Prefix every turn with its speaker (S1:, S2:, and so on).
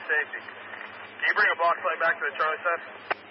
S1: safety. Can you bring a box light back to the Charlie side?